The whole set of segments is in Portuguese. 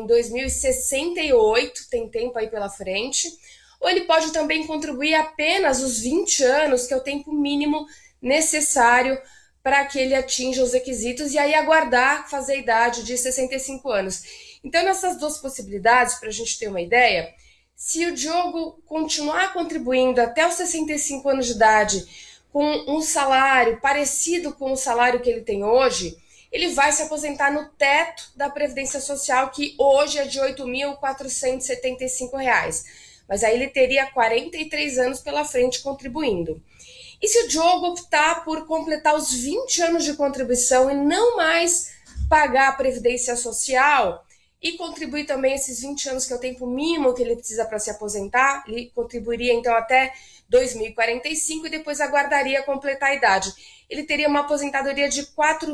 em 2068, tem tempo aí pela frente, ou ele pode também contribuir apenas os 20 anos, que é o tempo mínimo necessário para que ele atinja os requisitos e aí aguardar fazer a idade de 65 anos. Então, nessas duas possibilidades, para a gente ter uma ideia, se o Diogo continuar contribuindo até os 65 anos de idade com um salário parecido com o salário que ele tem hoje, ele vai se aposentar no teto da Previdência Social, que hoje é de R$ 8.475. Mas aí ele teria 43 anos pela frente contribuindo. E se o Diogo optar por completar os 20 anos de contribuição e não mais pagar a Previdência Social e contribuir também esses 20 anos, que é o tempo mínimo que ele precisa para se aposentar, ele contribuiria então até 2045 e depois aguardaria completar a idade. Ele teria uma aposentadoria de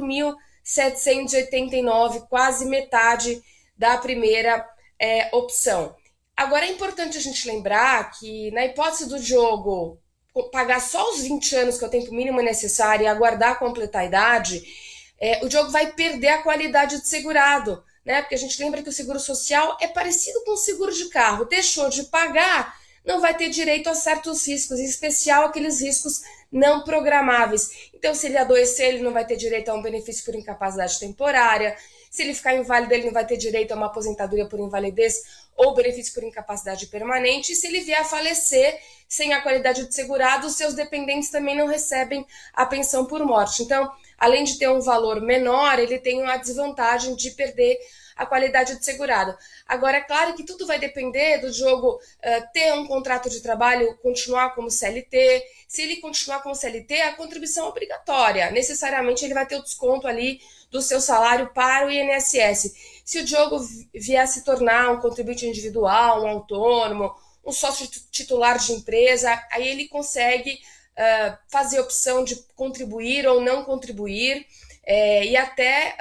4.789, quase metade da primeira opção. Agora, é importante a gente lembrar que, na hipótese do Diogo pagar só os 20 anos, que é o tempo mínimo necessário, e aguardar completar a idade, o Diogo vai perder a qualidade de segurado, né? Porque a gente lembra que o seguro social é parecido com o seguro de carro. Deixou de pagar, não vai ter direito a certos riscos, em especial aqueles riscos não programáveis. Então, se ele adoecer, ele não vai ter direito a um benefício por incapacidade temporária. Se ele ficar inválido, ele não vai ter direito a uma aposentadoria por invalidez ou benefício por incapacidade permanente. E se ele vier a falecer sem a qualidade de segurado, os seus dependentes também não recebem a pensão por morte. Então, além de ter um valor menor, ele tem uma desvantagem de perder a qualidade de segurado. Agora, é claro que tudo vai depender do Diogo ter um contrato de trabalho, continuar como CLT. Se ele continuar como CLT, a contribuição é obrigatória. Necessariamente, ele vai ter o desconto ali do seu salário para o INSS. Se o Diogo vier a se tornar um contribuinte individual, um autônomo, um sócio titular de empresa, aí ele consegue fazer a opção de contribuir ou não contribuir e até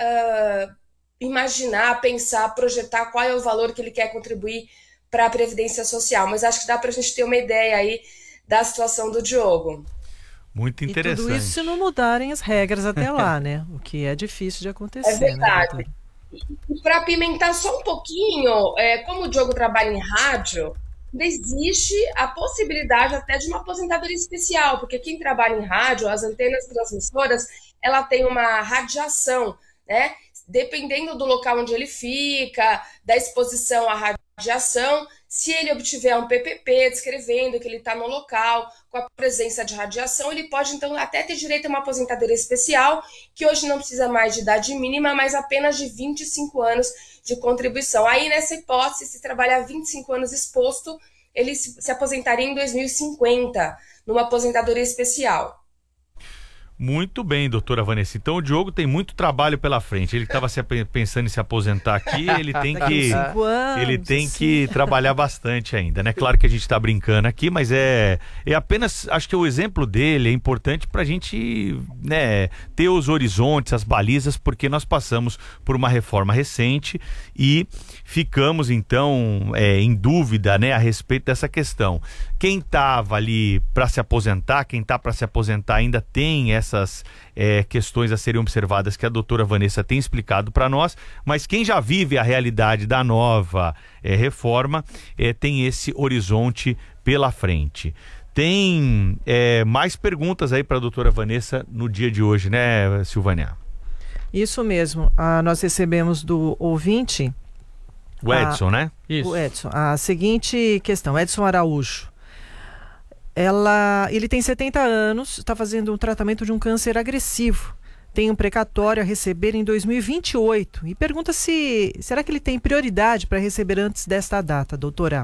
imaginar, pensar, projetar qual é o valor que ele quer contribuir para a Previdência Social. Mas acho que dá para a gente ter uma ideia aí da situação do Diogo. Muito interessante. E tudo isso se não mudarem as regras até lá, né? O que é difícil de acontecer, É verdade. Né, E para apimentar só um pouquinho, como o Diogo trabalha em rádio, existe a possibilidade até de uma aposentadoria especial, porque quem trabalha em rádio, as antenas transmissoras, ela tem uma radiação, né? Dependendo do local onde ele fica, da exposição à radiação, se ele obtiver um PPP descrevendo que ele está no local com a presença de radiação, ele pode então até ter direito a uma aposentadoria especial, que hoje não precisa mais de idade mínima, mas apenas de 25 anos de contribuição. Aí, nessa hipótese, se trabalhar 25 anos exposto, ele se aposentaria em 2050, numa aposentadoria especial. Muito bem, doutora Vanessa. Então o Diogo tem muito trabalho pela frente. Ele estava pensando em se aposentar aqui, ele tem que trabalhar bastante ainda, né? Claro que a gente está brincando aqui, mas é apenas, acho que o exemplo dele é importante para a gente, né, ter os horizontes, as balizas, porque nós passamos por uma reforma recente e ficamos então em dúvida, né, a respeito dessa questão. Quem estava ali para se aposentar, quem está para se aposentar ainda tem essas questões a serem observadas que a doutora Vanessa tem explicado para nós, mas quem já vive a realidade da nova reforma tem esse horizonte pela frente. Tem mais perguntas aí para a doutora Vanessa no dia de hoje, né, Silvânia? Isso mesmo. Nós recebemos do ouvinte... O Edson, né? Isso. O Edson. A seguinte questão, Edson Araújo. Ele tem 70 anos, está fazendo um tratamento de um câncer agressivo. Tem um precatório a receber em 2028 e pergunta será que ele tem prioridade para receber antes desta data, doutora?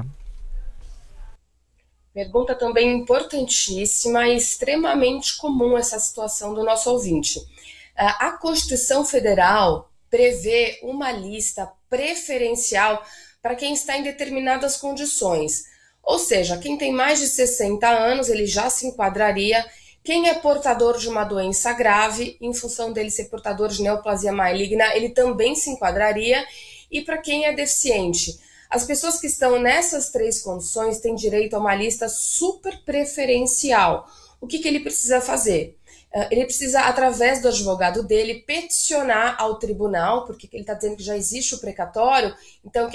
Pergunta também importantíssima e extremamente comum essa situação do nosso ouvinte. A Constituição Federal prevê uma lista preferencial para quem está em determinadas condições. Ou seja, quem tem mais de 60 anos, ele já se enquadraria. Quem é portador de uma doença grave, em função dele ser portador de neoplasia maligna, ele também se enquadraria. E para quem é deficiente, as pessoas que estão nessas três condições têm direito a uma lista super preferencial. O que ele precisa fazer? Ele precisa, através do advogado dele, peticionar ao tribunal, porque ele está dizendo que já existe o precatório, então